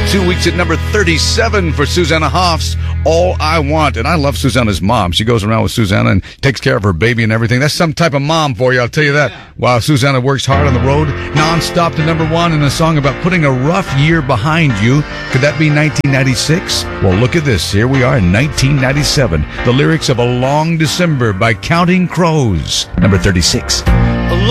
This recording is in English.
2 weeks at number 37 for Susanna Hoffs, All I Want. And I love Susanna's mom. She goes around with Susanna and takes care of her baby and everything. That's some type of mom for you, I'll tell you that. While Susanna works hard on the road, nonstop to number 1 in a song about putting a rough year behind you. Could that be 1996? Well, look at this. Here we are in 1997. The lyrics of A Long December by Counting Crows, number 36.